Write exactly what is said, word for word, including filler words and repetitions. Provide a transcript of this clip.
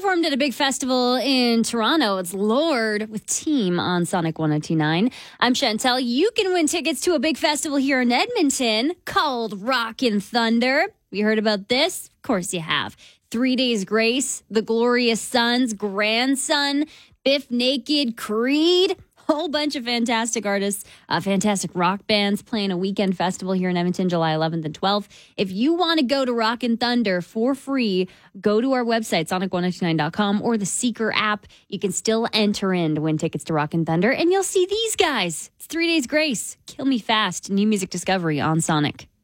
performed at a big festival in Toronto. It's Lorde with Team on Sonic one oh two point nine. I'm Chantel. You can win tickets to a big festival here in Edmonton called Rockin' Thunder. You heard about this? Of course you have. Three Days Grace, The Glorious Sons, Grandson, Biff Naked, Creed. Whole bunch of fantastic artists, uh, fantastic rock bands playing a weekend festival here in Edmonton, July eleventh and twelfth. If you want to go to Rockin' Thunder for free, go to our website, sonic one oh two nine dot com, or the Seeker app. You can still enter in to win tickets to Rockin' Thunder, and you'll see these guys. It's Three Days Grace, Kill Me Fast, new music discovery on Sonic.